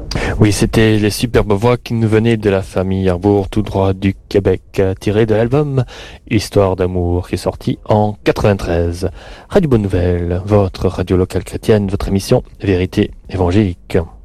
Oui, c'était les superbes voix qui nous venaient de la famille Harbour, tout droit du Québec, tiré de l'album Histoire d'amour, qui est sorti en 93. Radio Bonne Nouvelle, votre radio locale chrétienne, votre émission Vérité évangélique.